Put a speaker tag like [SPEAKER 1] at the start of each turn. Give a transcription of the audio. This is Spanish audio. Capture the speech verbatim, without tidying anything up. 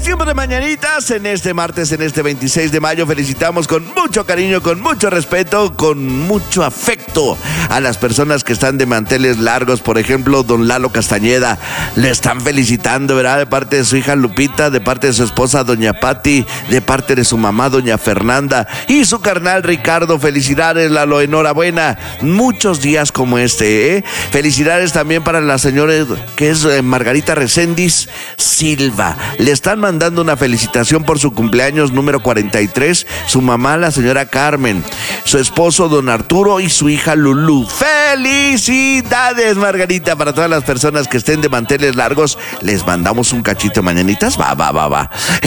[SPEAKER 1] Tiempo de mañanitas en este martes, en este veintiséis de mayo. Felicitamos con mucho cariño, con mucho respeto, con mucho afecto a las personas que están de manteles largos. Por ejemplo, don Lalo Castañeda, le están felicitando, ¿verdad? De parte de su hija Lupita, de parte de su esposa doña Patti, de parte de su mamá doña Fernanda y su carnal Ricardo. Felicidades, Lalo, enhorabuena. Muchos días como este, ¿eh? Felicidades también para la señora que es eh, Margarita Reséndiz Silva. Le están mandando una felicitación por su cumpleaños número cuarenta y tres, su mamá, la señora Carmen, su esposo, don Arturo, y su hija Lulú. ¡Felicidades, Margarita! Para todas las personas que estén de manteles largos, les mandamos un cachito de mañanitas. Va, va, va, va.